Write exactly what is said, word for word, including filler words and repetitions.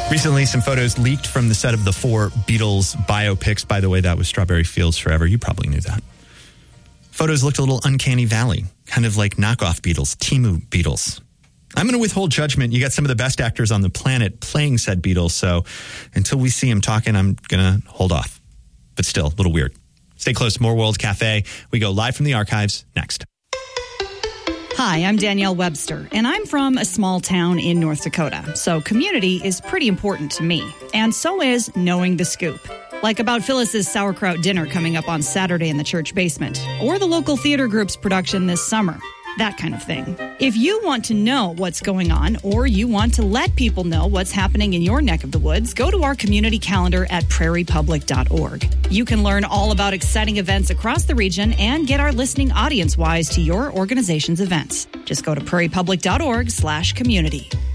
Recently, some photos leaked from the set of the four Beatles biopics. By the way, that was Strawberry Fields Forever. You probably knew that. Photos looked a little uncanny valley, kind of like knockoff Beatles, Timu Beatles. I'm going to withhold judgment. You got some of the best actors on the planet playing said Beatles, so until we see him talking, I'm going to hold off. But still, a little weird. Stay close. More World Cafe. We go live from the archives next. Hi, I'm Danielle Webster, and I'm from a small town in North Dakota, so community is pretty important to me. And so is knowing the scoop. Like about Phyllis's sauerkraut dinner coming up on Saturday in the church basement, or the local theater group's production this summer. That kind of thing. If you want to know what's going on, or you want to let people know what's happening in your neck of the woods, go to our community calendar at prairie public dot org. You can learn all about exciting events across the region and get our listening audience-wise to your organization's events. Just go to prairie public dot org slash community.